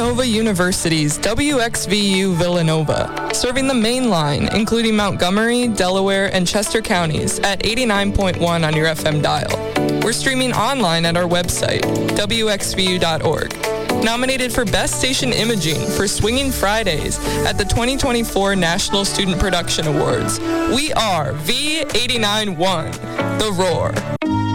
Villanova University's WXVU Villanova, serving the main line, including Montgomery, Delaware, and Chester counties at 89.1 on your FM dial. We're streaming online at our website, wxvu.org. Nominated for Best Station Imaging for Swinging Fridays at the 2024 National Student Production Awards. We are V89.1, The Roar.